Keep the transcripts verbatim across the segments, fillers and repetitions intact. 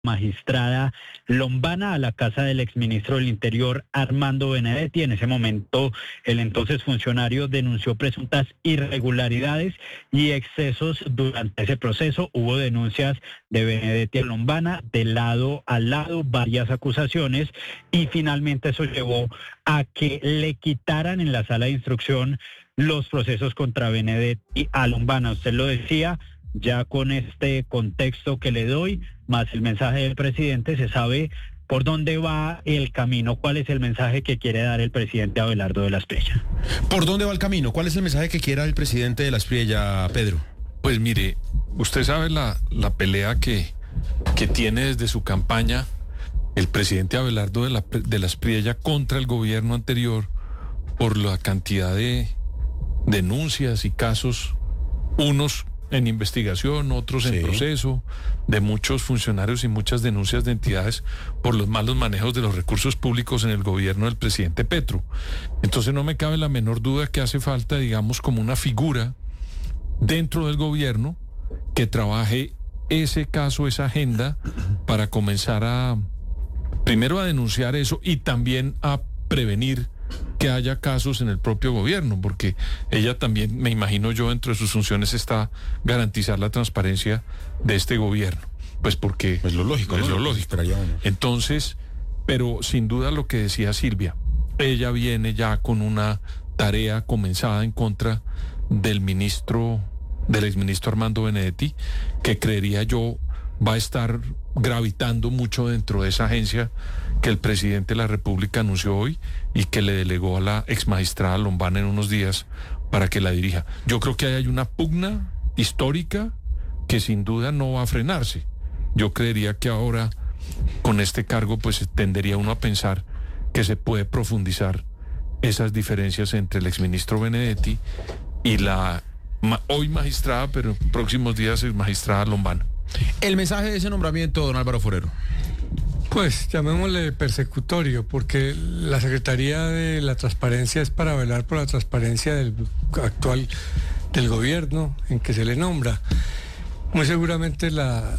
magistrada Lombana a la casa del exministro del Interior Armando Benedetti. En ese momento el entonces funcionario denunció presuntas irregularidades y excesos durante ese proceso. Hubo denuncias de Benedetti a Lombana de lado a lado, varias acusaciones, y finalmente eso llevó a que le quitaran en la sala de instrucción los procesos contra Benedetti a Lombana. Usted lo decía, ya con este contexto que le doy, más el mensaje del presidente, se sabe por dónde va el camino, cuál es el mensaje que quiere dar el presidente Abelardo de la Espriella. ¿Por dónde va el camino? ¿Cuál es el mensaje que quiere dar el presidente de la Espriella, Pedro? Pues mire, usted sabe la, la pelea que, que tiene desde su campaña el presidente Abelardo de la, de la Espriella contra el gobierno anterior por la cantidad de denuncias y casos, unos en investigación, otros en sí. proceso, de muchos funcionarios y muchas denuncias de entidades por los malos manejos de los recursos públicos en el gobierno del presidente Petro. Entonces no me cabe la menor duda que hace falta, digamos, como una figura dentro del gobierno que trabaje ese caso, esa agenda, para comenzar a, primero a denunciar eso y también a prevenir que haya casos en el propio gobierno, porque ella también, me imagino yo, dentro de sus funciones está garantizar la transparencia de este gobierno, pues porque es lo lógico, es ¿no? lo lógico. Entonces, pero sin duda lo que decía Silvia, ella viene ya con una tarea comenzada en contra del ministro, del exministro Armando Benedetti, que creería yo va a estar gravitando mucho dentro de esa agencia que el presidente de la República anunció hoy y que le delegó a la exmagistrada Lombana en unos días para que la dirija. Yo creo que hay una pugna histórica que sin duda no va a frenarse. Yo creería que ahora, con este cargo, pues tendería uno a pensar que se puede profundizar esas diferencias entre el exministro Benedetti y la hoy magistrada, pero en próximos días exmagistrada Lombana. El mensaje de ese nombramiento, don Álvaro Forero. Pues llamémosle persecutorio, porque la Secretaría de la Transparencia es para velar por la transparencia del actual del gobierno en que se le nombra. Muy seguramente la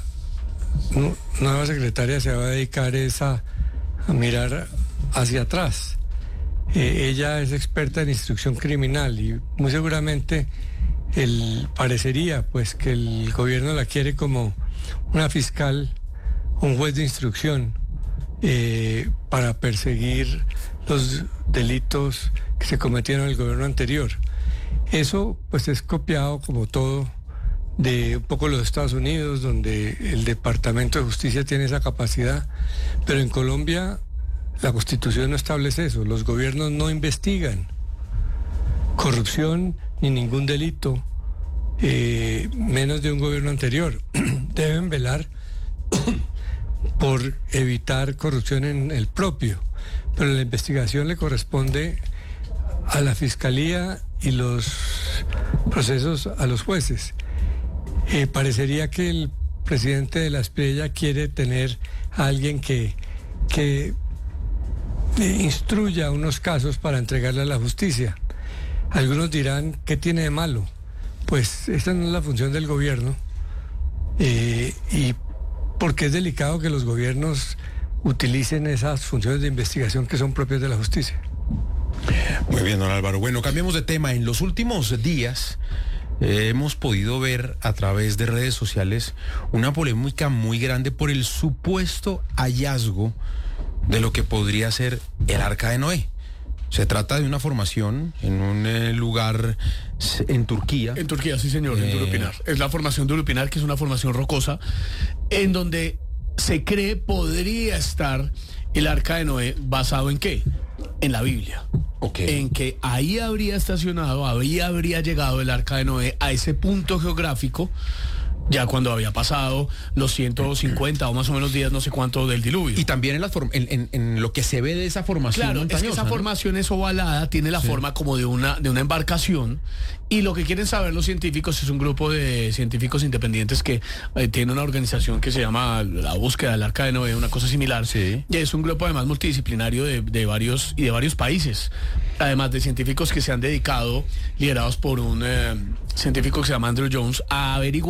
nueva secretaria se va a dedicar es a, a mirar hacia atrás. Eh, ella es experta en instrucción criminal y muy seguramente el parecería pues que el gobierno la quiere como una fiscal, un juez de instrucción eh, para perseguir los delitos que se cometieron en el gobierno anterior. Eso pues es copiado como todo de un poco los Estados Unidos, donde el Departamento de Justicia tiene esa capacidad, pero en Colombia la Constitución no establece eso. Los gobiernos no investigan corrupción ni ningún delito, eh, menos de un gobierno anterior. Deben velar por evitar corrupción en el propio, pero la investigación le corresponde a la Fiscalía y los procesos a los jueces. Eh, parecería que el presidente de la Espriella quiere tener a alguien que, que instruya unos casos para entregarle a la justicia. Algunos dirán, ¿qué tiene de malo? Pues esta no es la función del gobierno, eh, y porque es delicado que los gobiernos utilicen esas funciones de investigación que son propias de la justicia. Muy bien, don Álvaro. Bueno, cambiemos de tema. En los últimos días eh, hemos podido ver a través de redes sociales una polémica muy grande por el supuesto hallazgo de lo que podría ser el Arca de Noé. Se trata de una formación en un eh, lugar en Turquía. En Turquía, sí señor, eh... en Durupinar. Es la formación Durupinar, que es una formación rocosa, en donde se cree podría estar el Arca de Noé. ¿Basado en qué? En la Biblia. Okay. En que ahí habría estacionado, ahí habría llegado el Arca de Noé a ese punto geográfico, ya cuando había pasado los ciento cincuenta o más o menos días, no sé cuánto, del diluvio. Y también en, la form- en, en, en lo que se ve de esa formación Claro, es que esa ¿no? formación es ovalada, tiene la sí. forma como de una, de una embarcación, y lo que quieren saber los científicos es un grupo de científicos independientes que eh, tiene una organización que se llama La Búsqueda del Arca de Noé, una cosa similar, sí. y es un grupo además multidisciplinario de, de varios y de varios países, además de científicos que se han dedicado, liderados por un eh, científico que se llama Andrew Jones, a averiguar qué es lo que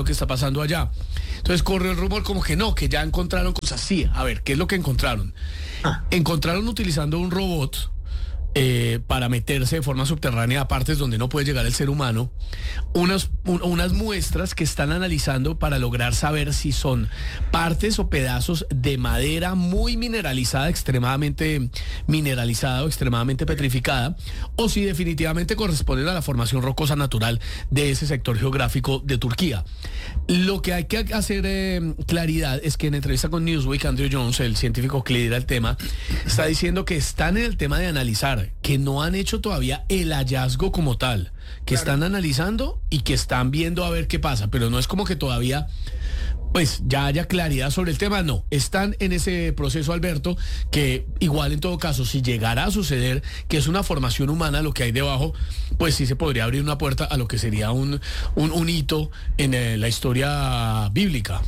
que está pasando allá. Entonces corrió el rumor como que no, que ya encontraron cosas así. A ver, ¿qué es lo que encontraron? Ah. Encontraron utilizando un robot Eh, para meterse de forma subterránea a partes donde no puede llegar el ser humano, unas, un, unas muestras que están analizando para lograr saber si son partes o pedazos de madera muy mineralizada, extremadamente mineralizada o extremadamente petrificada, o si definitivamente corresponden a la formación rocosa natural de ese sector geográfico de Turquía. Lo que hay que hacer eh, claridad es que en entrevista con Newsweek, Andrew Jones, el científico que lidera el tema, está diciendo que están en el tema de analizar, que no han hecho todavía el hallazgo como tal, que claro. Están analizando y que están viendo a ver qué pasa, pero no es como que todavía pues ya haya claridad sobre el tema, no, están en ese proceso, Alberto, que igual en todo caso, si llegara a suceder que es una formación humana lo que hay debajo, pues sí se podría abrir una puerta a lo que sería un, un, un hito en eh, la historia bíblica.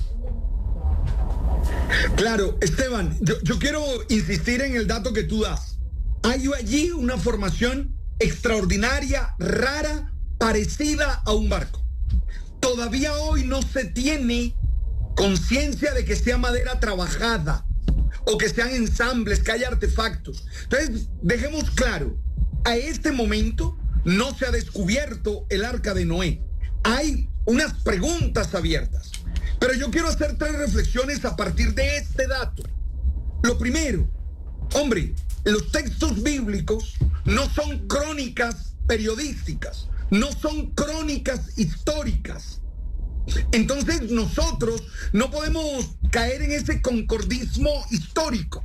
Claro, Esteban, yo, yo quiero insistir en el dato que tú das. Hay allí una formación extraordinaria, rara, parecida a un barco. Todavía hoy no se tiene conciencia de que sea madera trabajada o que sean ensambles, que haya artefactos. Entonces, dejemos claro, a este momento no se ha descubierto el Arca de Noé. Hay unas preguntas abiertas. Pero yo quiero hacer tres reflexiones a partir de este dato. Lo primero, hombre, los textos bíblicos no son crónicas periodísticas, no son crónicas históricas. Entonces nosotros no podemos caer en ese concordismo histórico.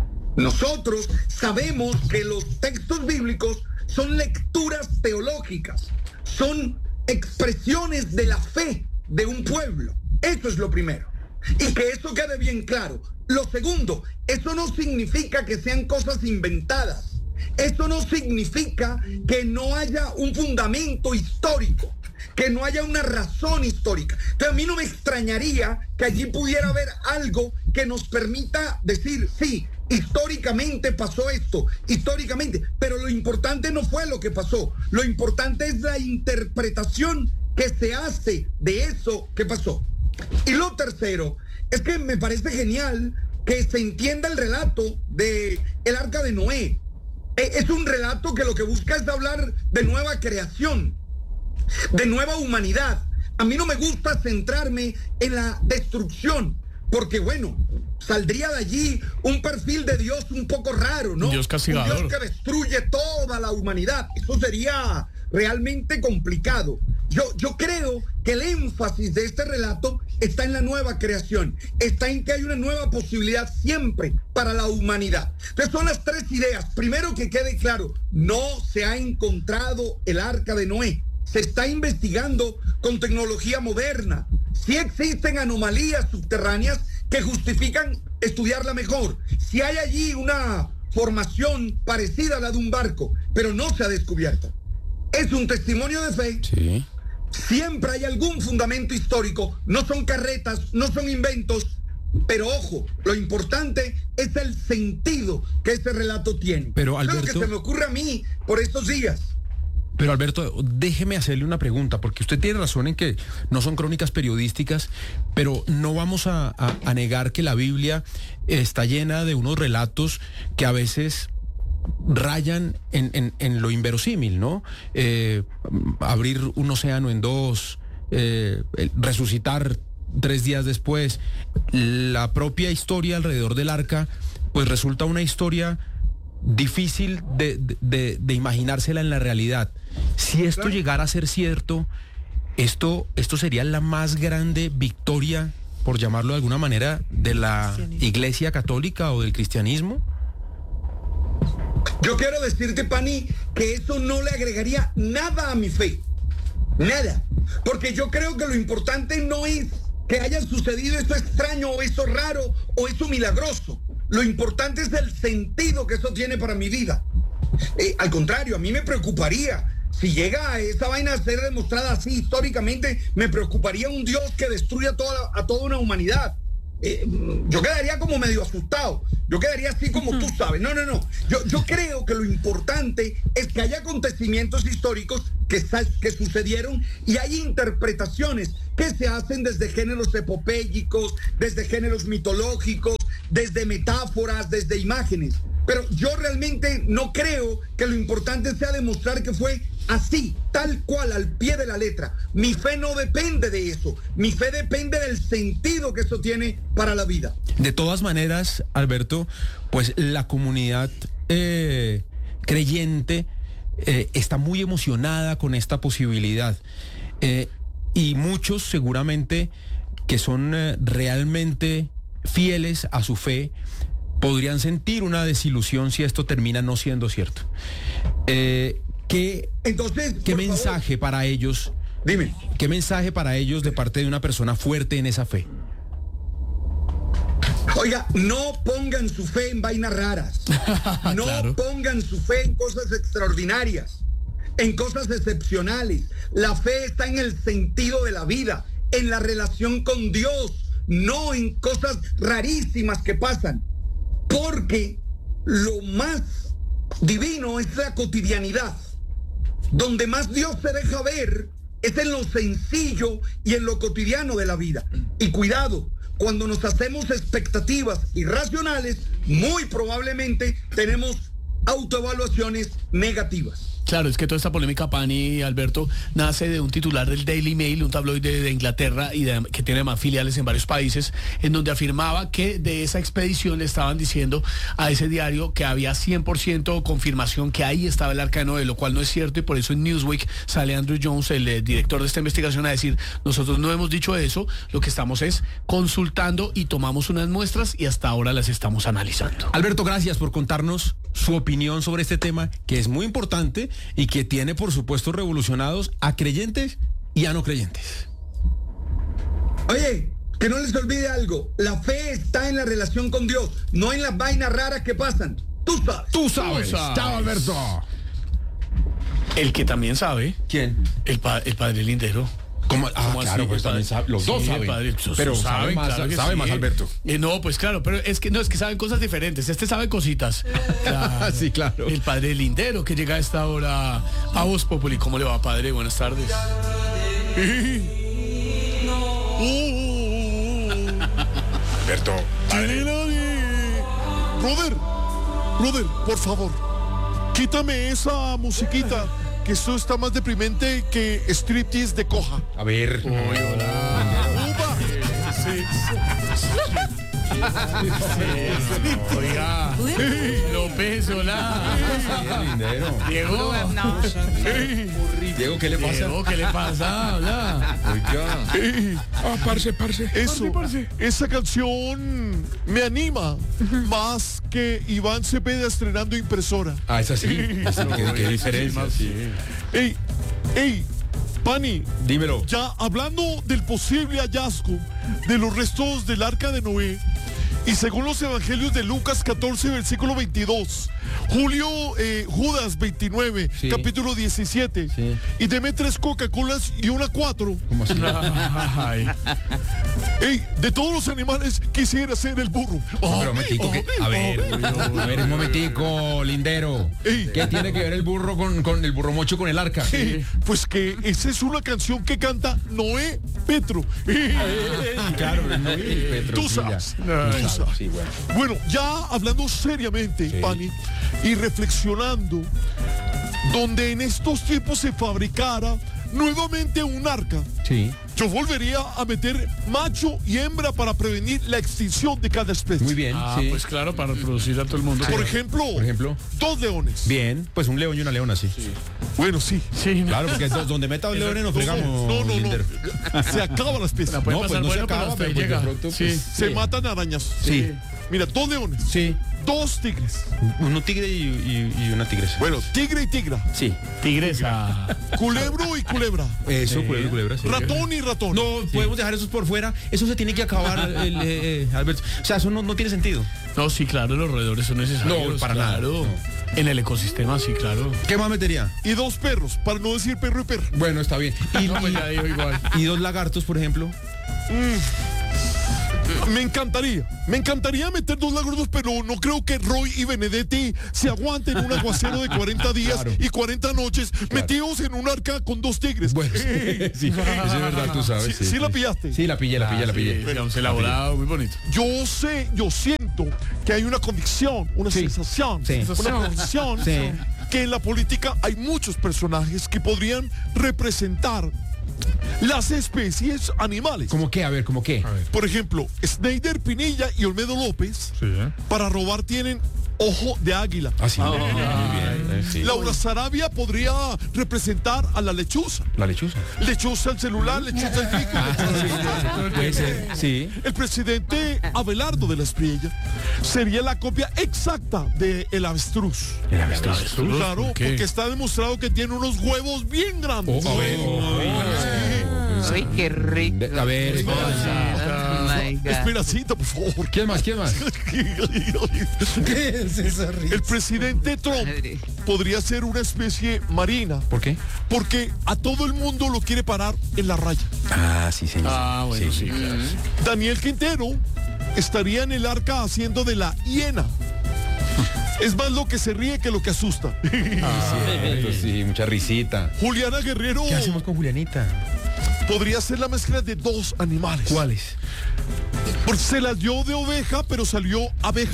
Nosotros sabemos que los textos bíblicos son lecturas teológicas, son expresiones de la fe de un pueblo. Eso es lo primero. Y que eso quede bien claro. Lo segundo, eso no significa que sean cosas inventadas. Eso no significa que no haya un fundamento histórico, que no haya una razón histórica. Entonces a mí no me extrañaría que allí pudiera haber algo que nos permita decir, sí, históricamente pasó esto, históricamente, pero lo importante no fue lo que pasó. Lo importante es la interpretación que se hace de eso que pasó. Y lo tercero, es que me parece genial que se entienda el relato de el Arca de Noé. Es un relato que lo que busca es hablar de nueva creación, de nueva humanidad. A mí no me gusta centrarme en la destrucción, porque bueno, saldría de allí un perfil de Dios un poco raro, ¿no? Dios castigador. Un Dios que destruye toda la humanidad. Eso sería realmente complicado. Yo, yo creo que el énfasis de este relato está en la nueva creación, está en que hay una nueva posibilidad siempre para la humanidad. Entonces son las tres ideas. Primero, que quede claro, no se ha encontrado el Arca de Noé. Se está investigando con tecnología moderna. Sí existen anomalías subterráneas que justifican estudiarla mejor. Sí hay allí una formación parecida a la de un barco, pero no se ha descubierto. Es un testimonio de fe. Sí. Siempre hay algún fundamento histórico. No son carretas, no son inventos. Pero ojo, lo importante es el sentido que este relato tiene. Pero Alberto, es lo que se me ocurre a mí por estos días. Pero Alberto, déjeme hacerle una pregunta, porque usted tiene razón en que no son crónicas periodísticas, pero no vamos a, a, a negar que la Biblia está llena de unos relatos que a veces rayan en, en, en lo inverosímil, ¿no? Eh, abrir un océano en dos, eh, resucitar tres días después. La propia historia alrededor del arca, pues resulta una historia difícil de, de, de imaginársela en la realidad. Si esto llegara a ser cierto, esto, esto sería la más grande victoria, por llamarlo de alguna manera, de la Iglesia Católica o del cristianismo. Yo quiero decirte, Pani, que eso no le agregaría nada a mi fe. Nada. Porque yo creo que lo importante no es que haya sucedido eso extraño o eso raro o eso milagroso. Lo importante es el sentido que eso tiene para mi vida. Eh, al contrario, a mí me preocuparía. Si llega esa vaina a ser demostrada así históricamente, me preocuparía un Dios que destruya toda, a toda una humanidad. eh, yo quedaría como medio asustado. Yo quedaría así como tú sabes. No, no, no. Yo, yo creo que lo importante es que haya acontecimientos históricos que, que sucedieron y hay interpretaciones que se hacen desde géneros epopélicos, desde géneros mitológicos, desde metáforas, desde imágenes. Pero yo realmente no creo que lo importante sea demostrar que fue así, tal cual, al pie de la letra. Mi fe no depende de eso. Mi fe depende del sentido que eso tiene para la vida. De todas maneras, Alberto, pues la comunidad eh, creyente eh, está muy emocionada con esta posibilidad. Eh, y muchos seguramente que son eh, realmente fieles a su fe podrían sentir una desilusión si esto termina no siendo cierto. Eh, ¿qué, Entonces, ¿qué mensaje favor, para ellos? Dime. ¿Qué mensaje para ellos de parte de una persona fuerte en esa fe? Oiga, no pongan su fe en vainas raras. No claro. pongan su fe en cosas extraordinarias, en cosas excepcionales. La fe está en el sentido de la vida, en la relación con Dios, no en cosas rarísimas que pasan. Porque lo más divino es la cotidianidad. Donde más Dios se deja ver es en lo sencillo y en lo cotidiano de la vida. Y cuidado, cuando nos hacemos expectativas irracionales, muy probablemente tenemos autoevaluaciones negativas. Claro, es que toda esta polémica, Pani, Alberto, nace de un titular del Daily Mail, un tabloide de Inglaterra y de, que tiene más filiales en varios países, en donde afirmaba que de esa expedición le estaban diciendo a ese diario que había cien por ciento confirmación que ahí estaba el Arca de Noé, lo cual no es cierto, y por eso en Newsweek sale Andrew Jones, el eh, director de esta investigación, a decir: nosotros no hemos dicho eso, lo que estamos es consultando y tomamos unas muestras y hasta ahora las estamos analizando. Alberto, gracias por contarnos su opinión sobre este tema, que es muy importante y que tiene, por supuesto, revolucionados a creyentes y a no creyentes. Oye, que no les olvide algo, la fe está en la relación con Dios, no en las vainas raras que pasan. Tú sabes. Tú sabes. Chao, Alberto. El que también sabe. ¿Quién? El, pa el padre Lindero. ¿Cómo? Ah, ¿Cómo claro, así? Pues también sabe, los sí, dos saben, padre, pero sabe más, claro sabe sí. más Alberto. Eh, no, pues claro, pero es que no, es que saben cosas diferentes. Este sabe cositas. Claro. Sí, claro. El padre Lindero, que llega a esta hora a Voz Populi. ¿Cómo le va, padre? Buenas tardes. Alberto, padre. Brother, brother, por favor, quítame esa musiquita, que esto está más deprimente que striptease de coja. A ver. Uy, hola. ¡Upa! Sí. Oiga, López, hola. Diego. Diego, ¿qué le pasa? Diego, ¿qué le pasa? Hola. Oiga. Ah, parce, parce. Eso, parce, parce. Esa canción me anima más que Iván Cepeda estrenando impresora. Ah, es así. Es así. ¿Qué, qué diferencia? Sí. Ey, ey. Pani, dímelo. Ya hablando del posible hallazgo de los restos del Arca de Noé, y según los evangelios de Lucas catorce, versículo veintidós, Julio, eh, Judas veintinueve, sí. capítulo diecisiete, sí. y deme tres Coca-Colas y una cuatro. ¿Cómo así? Ey, de todos los animales quisiera ser el burro. Oh, pero un momentico, que, a ver, a ver, un momentico, Lindero. Ey. ¿Qué tiene que ver el burro con, con el burro mocho con el arca? Sí. Pues que esa es una canción que canta Noé Petro. Claro, Noé Petro. Tú sabes. Tú sabes. Sí, bueno. bueno, ya hablando seriamente, sí. Pani, y reflexionando, donde en estos tiempos se fabricara nuevamente un arca, sí. yo volvería a meter macho y hembra para prevenir la extinción de cada especie. Muy bien. Ah, sí. Pues claro, para reproducir a todo el mundo. Por ejemplo, Por ejemplo, dos leones. Bien, pues un león y una leona, sí. sí. Bueno, sí. Sí, no. Claro, porque donde meta dos leones nos fregamos. No, no, no. Se acaba la especie. La no, pues no bueno, se acaba, pero pues de pronto, sí. Pues, se sí. matan arañas. Sí. sí. Mira, dos leones. Sí. Dos tigres. Uno tigre y, y, y una tigresa. Bueno, tigre y tigra. Sí. Tigresa. Culebro y culebra. Eso, sí. culebro y culebra. Sí. Ratón y ratón. No, sí. podemos dejar esos por fuera. Eso se tiene que acabar, el, eh, eh, Alberto. O sea, eso no, no tiene sentido. No, sí, claro, los roedores son necesarios. No, para claro. nada. No. En el ecosistema, sí, claro. ¿Qué más metería? Y dos perros, para no decir perro y perro. Bueno, está bien. Y, no, pues ya digo igual. Y dos lagartos, por ejemplo. Mm. Me encantaría, me encantaría meter dos lagordos, pero no creo que Roy y Benedetti se aguanten un aguacero de cuarenta días claro. y cuarenta noches claro. metidos en un arca con dos tigres. Bueno, sí, sí, eso es verdad, tú sabes. ¿Sí, sí, sí, sí. la pillaste? Sí, la pillé, la pillé, ah, la pillé. Sí, sí, elaborado, muy bonito. Yo sé, yo siento que hay una convicción, una sí. sensación, sí. una convicción sí. que en la política hay muchos personajes que podrían representar las especies animales. ¿Cómo qué? A ver, ¿cómo qué? Ver. Por ejemplo, Sneider Pinilla y Olmedo López sí, ¿eh? para robar tienen ojo de águila. Ah, sí. Ah, muy bien. Sí. Laura Sarabia podría representar a la lechuza. ¿La lechuza? Lechuza el celular, lechuza el pico. Ah, sí, puede ser, sí. El presidente Abelardo de la Espriella sería la copia exacta de el avestruz. ¿El avestruz? Claro, ¿por porque está demostrado que tiene unos huevos bien grandes. Oh, a ver, oh, oh, oh, Ay, qué rico. A ver, Esperacita, por favor. ¿Quién más? ¿Quién más? ¿Qué es esa risa? El presidente Trump Madre. podría ser una especie marina. ¿Por qué? Porque a todo el mundo lo quiere parar en la raya. Ah, sí, señor. Ah, bueno, sí, sí claro. Daniel Quintero estaría en el arca haciendo de la hiena. Es más lo que se ríe que lo que asusta. Ah, sí, sí, mucha risita. Juliana Guerrero. ¿Qué hacemos con Julianita? Podría ser la mezcla de dos animales. ¿Cuáles? Porque se las dio de oveja, pero salió abeja.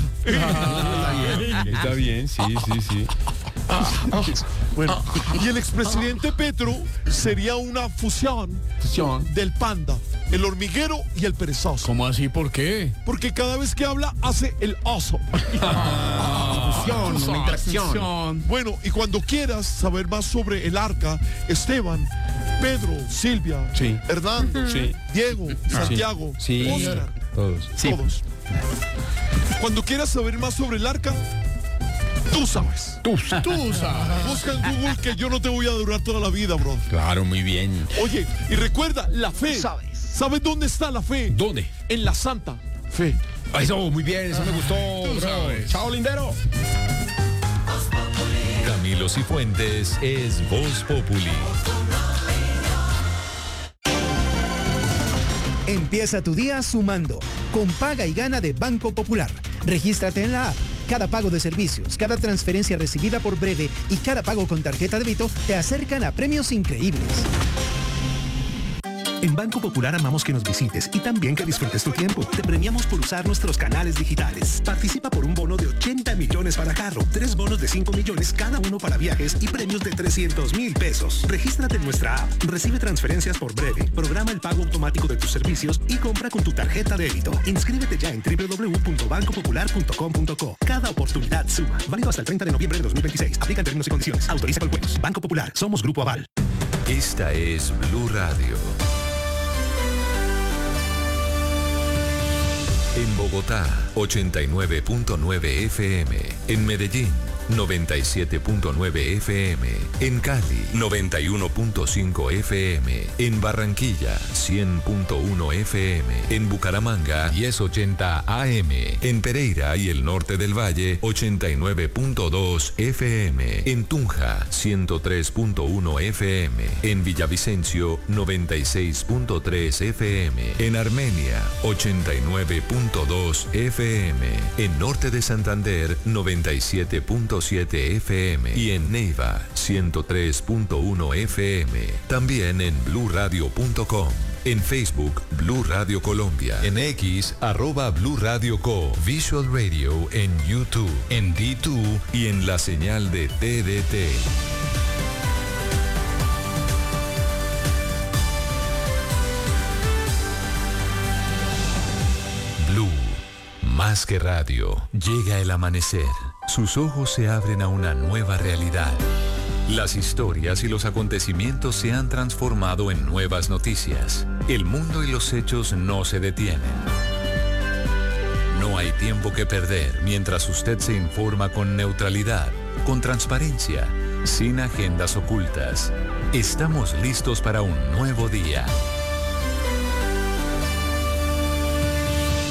Ah, está bien, sí, sí, sí. Bueno, y el expresidente Petro sería una fusión, fusión del panda, el hormiguero y el perezoso. ¿Cómo así? ¿Por qué? Porque cada vez que habla hace el oso. Ah, fusión, una interacción. Bueno, y cuando quieras saber más sobre el arca, Esteban, Pedro, Silvia, sí. Hernando, sí. Diego, Santiago, sí. Oscar, todos. Sí. todos. Cuando quieras saber más sobre el arca, tú sabes. Tú, tú sabes. Busca en Google que yo no te voy a durar toda la vida, bro. Claro, muy bien. Oye, y recuerda, la fe. ¿Sabes? ¿Sabes dónde está la fe? ¿Dónde? En la santa fe. Eso, muy bien, eso me gustó, bro. Chao, lindero. Camilo Cifuentes es Voz Populi. Empieza tu día sumando con Paga y Gana de Banco Popular. Regístrate en la app. Cada pago de servicios, cada transferencia recibida por Breve y cada pago con tarjeta de débito te acercan a premios increíbles. En Banco Popular amamos que nos visites y también que disfrutes tu tiempo. Te premiamos por usar nuestros canales digitales. Participa por un bono de ochenta millones para carro, tres bonos de cinco millones cada uno para viajes y premios de trescientos mil pesos. Regístrate en nuestra app, recibe transferencias por Breve, programa el pago automático de tus servicios y compra con tu tarjeta de débito. Inscríbete ya en doble u doble u doble u punto banco popular punto com punto co. Cada oportunidad suma. Válido hasta el treinta de noviembre de dos mil veintiséis. Aplica en términos y condiciones. Autoriza con juegos. Banco Popular. Somos Grupo Aval. Esta es Blue Radio. En Bogotá, ochenta y nueve punto nueve F M. En Medellín, noventa y siete punto nueve F M. En Cali, noventa y uno punto cinco F M. En Barranquilla, cien punto uno F M. En Bucaramanga, diez ochenta A M. En Pereira y el norte del Valle, ochenta y nueve punto dos F M. En Tunja, ciento tres punto uno F M. En Villavicencio, noventa y seis punto tres F M. En Armenia, ochenta y nueve punto dos F M. En Norte de Santander, noventa y siete punto siete F M. Y en Neiva, ciento tres punto uno F M. También en blue radio punto com. En Facebook, Blue Radio Colombia. En X, arroba Blue Radio Co. Visual Radio en YouTube, en D dos y en la señal de T D T. Blue, más que radio. Llega el amanecer. Sus ojos se abren a una nueva realidad. Las historias y los acontecimientos se han transformado en nuevas noticias. El mundo y los hechos no se detienen. No hay tiempo que perder mientras usted se informa con neutralidad, con transparencia, sin agendas ocultas. Estamos listos para un nuevo día.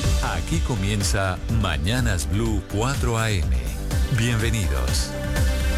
Aquí comienza Mañanas Blue cuatro A M. Bienvenidos.